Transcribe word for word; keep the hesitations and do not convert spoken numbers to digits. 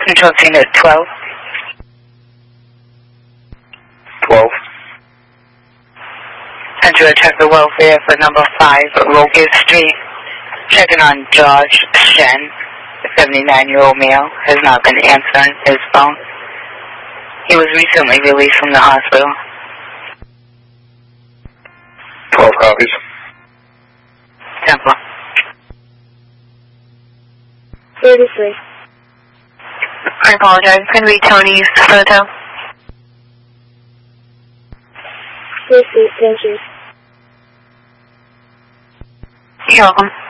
Control scene at twelve. twelve. Central check the welfare for number five, Rogan Street. Checking on George Shen, a seventy-nine-year-old male, has not been answering his phone. He was recently released from the hospital. twelve copies. Temple. thirty-three. I apologize. Can we Tony's photo? fifty, thank you. You're welcome.